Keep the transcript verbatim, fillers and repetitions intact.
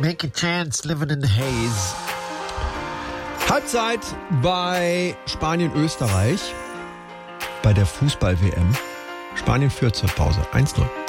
Take a chance, living in the haze. Halbzeit bei Spanien-Österreich bei der Fußball-W M. Spanien führt zur Pause eins null.